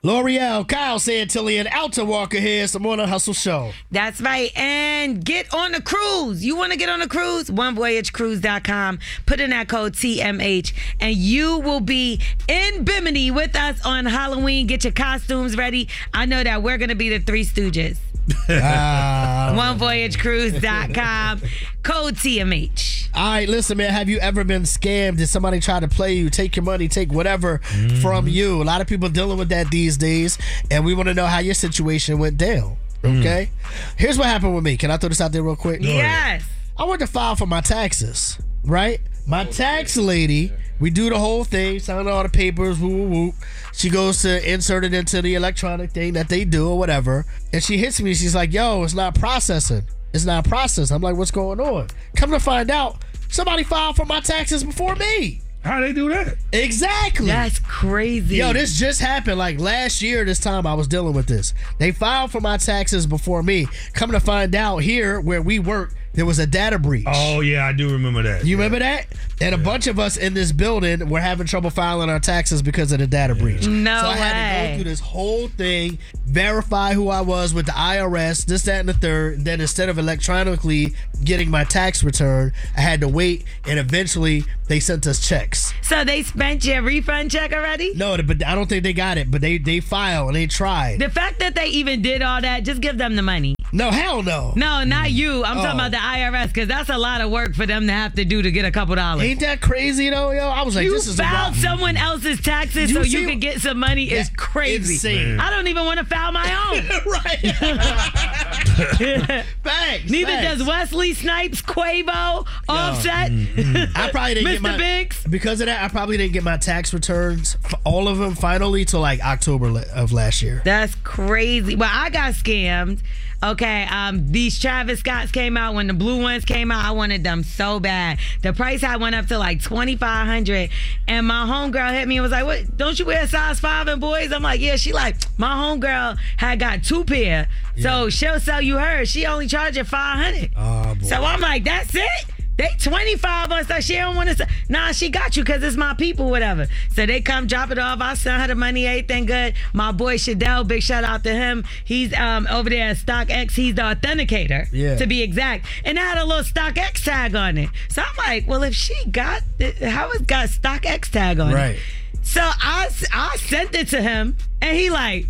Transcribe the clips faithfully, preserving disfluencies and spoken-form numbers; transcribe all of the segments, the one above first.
L'Oreal, Kyle Santilli, and Alta Walker here. It's the Morning Hustle Show. That's right. And get on the cruise. You want to get on a cruise? one voyage cruise dot com. Put in that code T M H, and you will be in Bimini with us on Halloween. Get your costumes ready. I know that we're going to be the Three Stooges. Uh, one voyage cruise dot com. Code T M H. All right, listen, man. Have you ever been scammed? Did somebody try to play you, take your money, take whatever mm-hmm. from you? A lot of people dealing with that these days, and we want to know how your situation went down. Okay? Mm. Here's what happened with me. Can I throw this out there real quick? Yes. I went to file for my taxes, right? My tax lady, we do the whole thing, sign all the papers, woo, woo, woo. She goes to insert it into the electronic thing that they do or whatever, and she hits me. She's like, yo, it's not processing. It's not processed. I'm like, what's going on? Come to find out, somebody filed for my taxes before me. How they do that? Exactly. That's crazy. Yo, this just happened like last year this time I was dealing with this. They filed for my taxes before me. Come to find out here where we work, there was a data breach. Oh, yeah, I do remember that. You yeah. remember that? And a yeah. bunch of us in this building were having trouble filing our taxes because of the data yeah. breach. No So I way. had to go through this whole thing, verify who I was with the I R S, this, that, and the third. Then instead of electronically getting my tax return, I had to wait, and eventually they sent us checks. So they spent your refund check already? No, but I don't think they got it, but they, they filed and they tried. The fact that they even did all that, just give them the money. No, hell no. No, not you. I'm Oh. talking about the I R S, because that's a lot of work for them to have to do to get a couple dollars. Ain't that crazy though, yo? I was like, You this is a filed rock- someone else's taxes You so see- you could get some money is Yeah, crazy. insane. I don't even want to file my own. Right. Facts. Neither facts. does Wesley Snipes, Quavo, Offset, I probably didn't get Mister my Biggs. because of that. I probably didn't get my tax returns, f- all of them, finally till like October le- of last year. That's crazy. Well, I got scammed. Okay, um, these Travis Scotts came out when the blue ones came out. I wanted them so bad. The price I went up to like twenty-five hundred, and my homegirl hit me and was like, "What? Don't you wear a size five in boys?" I'm like, "Yeah." She like, my homegirl had got two pair, so she'll sell you hers. She only charge you five hundred. Oh, boy. So I'm like, that's it. They twenty-five on stuff. She don't want to say, nah, she got you because it's my people, whatever. So they come drop it off. I send her the money, everything good. My boy Shadell, big shout out to him. He's um over there at StockX. He's the authenticator, Yeah. to be exact. And I had a little StockX tag on it. So I'm like, well, if she got it, how it's got StockX tag on Right. it? So I, I sent it to him, and he like,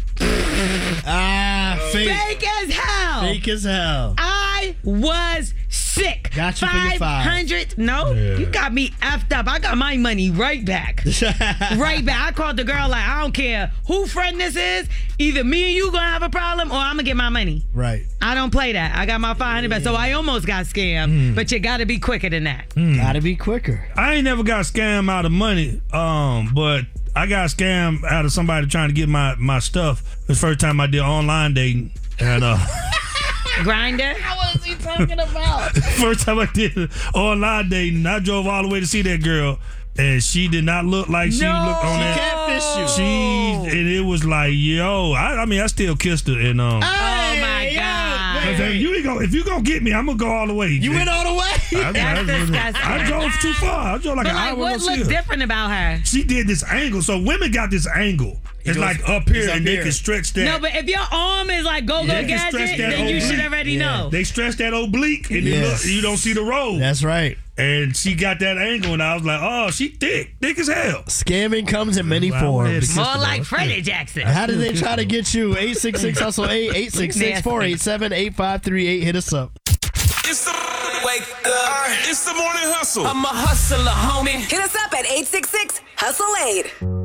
Ah, fake. fake as hell. Fake as hell. I was sick. Got you for your five. five hundred. No, Yeah. you got me effed up. I got my money right back. right back. I called the girl like, I don't care who friend this is. Either me and you gonna have a problem or I'm gonna get my money. Right. I don't play that. I got my five hundred back. So I almost got scammed, Mm. but you gotta be quicker than that. Gotta be quicker. I ain't never got scammed out of money, um, but I got scammed out of somebody trying to get my, my stuff. It was the first time I did online dating. And uh, Grinder. What is he talking about? first time I did online dating, I drove all the way to see that girl. And she did not look like she No. looked on She that. catfished you. She, and it was like, yo, I, I mean, I still kissed her. And um, Oh my Hey, God. yo, I said, you ain't gonna, if you gonna get me, I'm gonna go all the way. You went all the way? I, That's I, disgusting. I drove too far. I drove like But an like, hour what to see looked her. different about her? She did this angle. So women got this angle. It's goes- like up here, it's up and they here. can stretch that. No, but if your arm is like go-go They can stretch gadget, that then you should oblique. already Yeah. know. They stretch that oblique, and it Yes. look, you don't see the road. That's right. And she got that angle, and I was like, oh, she thick, thick as hell. Scamming comes in many Wow, I wanted to forms. kiss More her, like though. Freddie Jackson. How did they try to get you? eight six six hustle eight, eight six six, four eight seven, eight five three eight. Hit us up. It's the wake up. It's the morning hustle. I'm a hustler, homie. Hit us up at eight six six hustle eight.